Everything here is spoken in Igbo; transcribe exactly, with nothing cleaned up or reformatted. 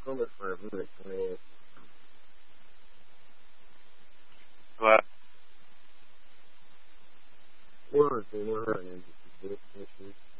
Hold it for a minute, please. Hello? One, two, one, and this is this issue.